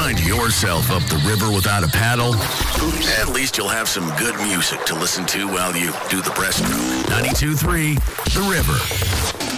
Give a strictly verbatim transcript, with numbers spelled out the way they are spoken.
find yourself up the river without a paddle, at least you'll have some good music to listen to while you do the breaststroke. ninety-two point three The River.